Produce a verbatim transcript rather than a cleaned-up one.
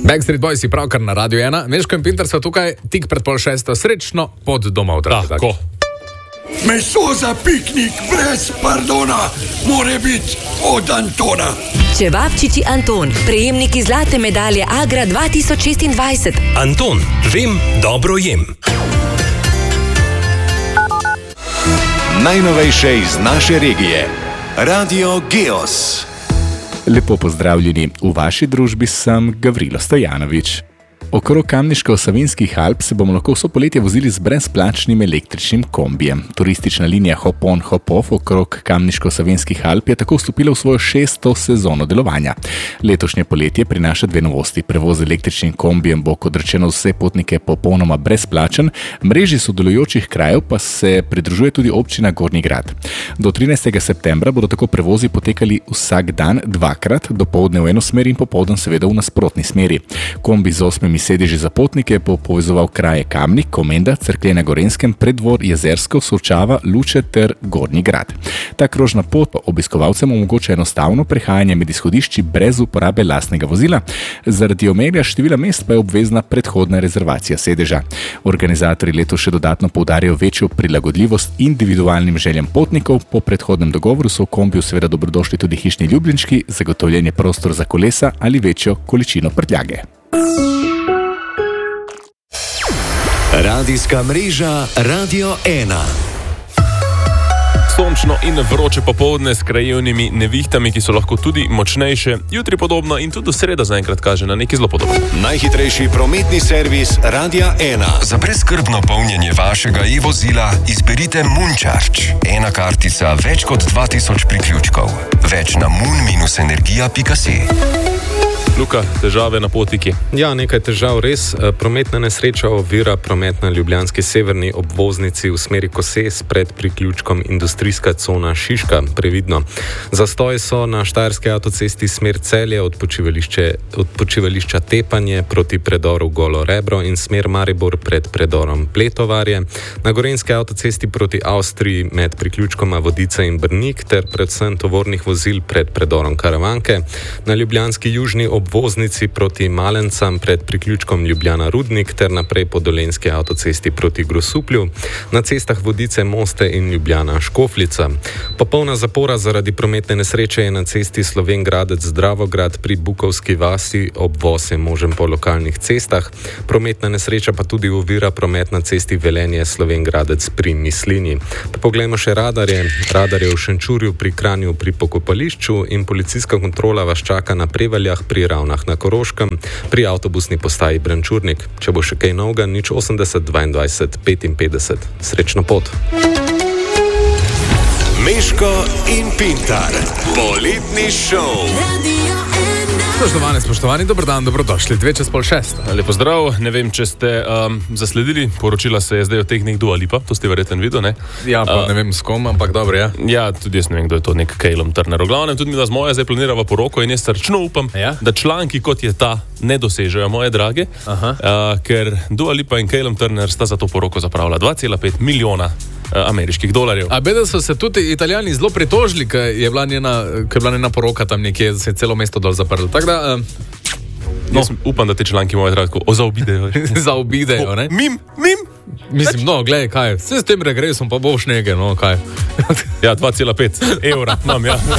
Backstreet Boys je pravkar na Radio ena. Meško in Pintar so tukaj tik pred pol šesto. Srečno pod domov, dragi. Tako. Meso za piknik brez pardona more biti od Antona. Čevapčiči Anton, prejemniki zlate medalje Agra dva tisoč šestindvajset. Anton, vem, dobro jem. Najnovejše iz naše regije. Radio Geos. Lepo pozdravljeni. V vaši družbi sem Gavrilo Stojanovič. Okrog Kamniško-Savinjskih Alp se bomo lahko vso poletje vozili z brezplačnim električnim kombijem. Turistična linija Hop on Hop off okrog Kamniško-Savinjskih Alp je tako vstopila v svojo šesto sezono delovanja. Letošnje poletje prinaša dve novosti. Prevoz z električnim kombijem bo, kot rečeno, vse potnike popolnoma brezplačen, mreži sodelujočih krajev pa se pridružuje tudi občina Gornji Grad. Do trinajstega septembra bodo tako prevozi potekali vsak dan dvakrat, dopoldne v eno smer in popoldan seveda v nasprotni smeri. Kombi z osmimi sedeži za potnike bo povezoval kraje Kamnik, Komenda, Cerklje na Gorenjskem, Preddvor, Jezersko, Sorčava, Luče ter Gornji Grad. Ta krožna pot obiskovalcem omogoča enostavno prehajanje med izhodišči brez uporabe lastnega vozila. Zaradi omejitve števila mest pa je obvezna predhodna rezervacija sedeža. Organizatorji letos še dodatno poudarjajo večjo prilagodljivost individualnim željam potnikov. Po predhodnem dogovoru so v kombiju seveda dobrodošli tudi hišni ljubljenčki, zagotovljen je prostor za kolesa ali večjo količino prtljage. Radijska mreža Radio ena. Sončno in vroče popoldne s krajevnimi nevihtami, ki so lahko tudi močnejše. Jutri podobno in tudi v sredo zaenkrat kaže na neki zelo podobno. Najhitrejši prometni servis Radia ena. Za brezskrbno polnjenje vašega e-vozila izberite Moncharge. Ena kartica, več kot dva tisoč priključkov. Več na mun dash energija pika si. Luka, težave na potiki. Ja, nekaj težav res. Prometna nesreča ovira promet na ljubljanski severni obvoznici v smeri Koses pred priključkom industrijska cona Šiška. Previdno. Zastoji so na štajerski avtocesti smer Celje od počivališča Tepanje proti predoru Golo Rebro in smer Maribor pred predorom Pletovarje. Na gorenjski avtocesti proti Avstriji med priključkoma Vodice in Brnik ter predvsem tovornih vozil pred predorom Karavanke. Na ljubljanski južni obvoznici proti Malencam pred priključkom Ljubljana Rudnik ter naprej po dolenjski avtocesti proti Grosuplju. Na cestah Vodice Moste in Ljubljana Škofljica. Popolna zapora zaradi prometne nesreče je na cesti Slovenj Gradec Dravograd pri Bukovski vasi, obvoz je možen po lokalnih cestah. Prometna nesreča pa tudi ovira promet na cesti Velenje Slovenj Gradec pri Mislini. Pa poglejmo še radarje. Radarje v Šenčurju pri Kranju pri Pokopališču in policijska kontrola vas čaka na Prevaljah pri Ravnah na Koroškem, pri avtobusni postaji Brančurnik. Če bo še kaj novega, nič osemdeset dvaindvajset petinpetdeset. Srečno pot. Meško in Pintar. Poletni šov. Spoštovane, spoštovani, dober dan, dobrodošli. Dve čez pol šest. Lepo zdrav. Ne vem, če ste um, zasledili, poročila se je zdaj o tehnik Dua Lipa, to ste verjetno videli, ne? Ja, pa uh, ne vem s kom, ampak dobro, ja. Ja, tudi jaz ne vem, kdo je to, nek Calum Turner. V glavnem, tudi mi da z moja zdaj planirava poroko in jaz srčno upam, ja? da članki kot je ta ne dosežejo, moje drage, uh, ker Dua Lipa in Calum Turner sta za to poroko zapravila dva cela pet milijona ameriških dolarjev. A beda so se tudi Italijani zelo pritožili, ker je bila njena, ker je bila njena poroka tam nekje, se je celo mesto dol zaprlo. Tako da... Um, no. Upam, da te članki moje drage zaobidejo. Zaobidejo, ne? Mim, mim! Mislim, no, gledaj, kaj, vse s tem regresom pa bo šnege, no, kaj. Ja, dva cela pet evra, imam, ja.